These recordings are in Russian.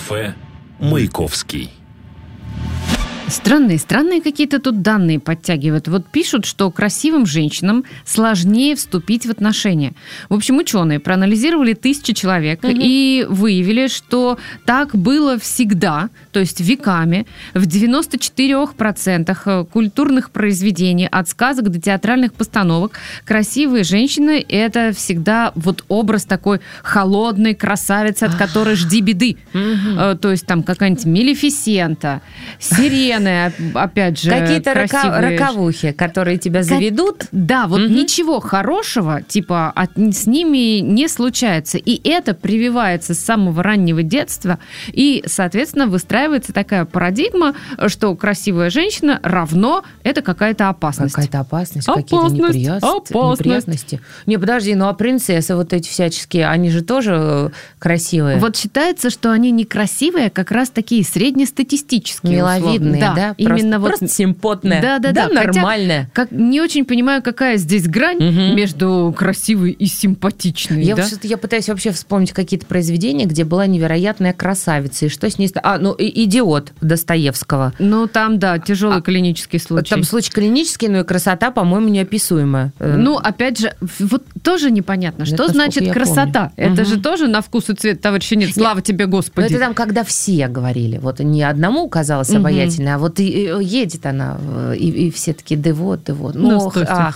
Кафе «Маяковский». Странные какие-то тут данные подтягивают. Вот пишут, что красивым женщинам сложнее вступить в отношения. В общем, ученые проанализировали 1000 человек и выявили, что так было всегда, то есть веками. В 94% культурных произведений, от сказок до театральных постановок, красивые женщины – это всегда вот образ такой холодной красавицы, от которой жди беды. То есть там какая-нибудь Малефисента, Сирена, опять же, какие-то роковухи, которые тебя заведут. Да, вот ничего хорошего, типа, с ними не случается. И это прививается с самого раннего детства. И, соответственно, выстраивается такая парадигма, что красивая женщина равно это какая-то опасность. Какая-то опасность, какие-то неприятности. Не, подожди, ну а принцессы вот эти всяческие, они же тоже красивые. Вот считается, что они не красивые, а как раз такие среднестатистические. Миловидные. Да, именно просто симпотная. Да, нормальная. Хотя, не очень понимаю, какая здесь грань между красивой и симпатичной. Я пытаюсь вообще вспомнить какие-то произведения, где была невероятная красавица. И что с ней... «Идиот» Достоевского. Ну, там, да, тяжелый клинический случай. Там случай клинический, но и красота, по-моему, неописуемая. Ну, опять же, вот тоже непонятно, что значит красота. Это же тоже на вкус и цвет, товарищи, нет. Слава тебе, Господи. Но это там, когда все говорили. Вот не одному казалось обаятельной, а вот и едет она, и все такие, да вот. Ох.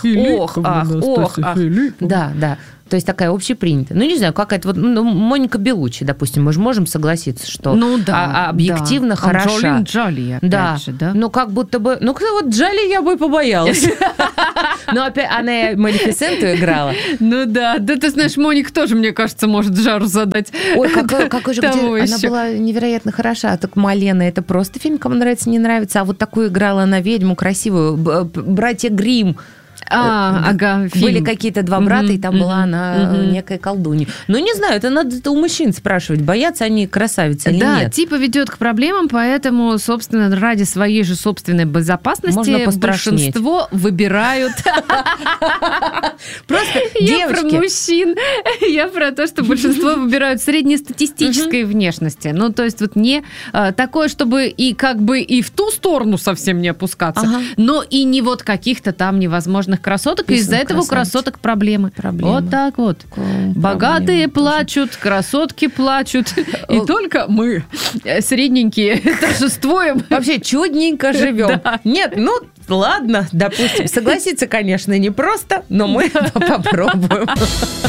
Да. То есть такая общепринятая. Ну, не знаю, какая-то вот Моника Беллуччи, допустим, мы же можем согласиться, что объективно хороша. Анджелина Джоли, опять же, да? Ну, как будто бы... Ну, вот Джоли я бы побоялась. Но опять она и Малефисенту играла. Ну да, ты знаешь, Моника тоже, мне кажется, может жару задать. Ой, какой же, она была невероятно хороша. Так Малена, это просто фильм, кому нравится, не нравится. А вот такую играла она ведьму красивую. «Братья Гримм». Фильм. Были какие-то два брата, и там была она некая колдунья. Ну, не знаю, это надо у мужчин спрашивать, боятся они красавицы или нет. Да, типа ведет к проблемам, поэтому, собственно, ради своей же собственной безопасности большинство выбирают... Просто я про мужчин, я про то, что большинство выбирают среднестатистической внешности. Ну, то есть вот не такое, чтобы и как бы и в ту сторону совсем не опускаться, но и не вот каких-то там невозможных красоток, и из-за этого красоток проблемы. Вот так вот. Богатые плачут, красотки плачут, и только мы, средненькие, торжествуем. Вообще чудненько живем. Нет, ну ладно, допустим. Согласиться, конечно, непросто, но мы попробуем.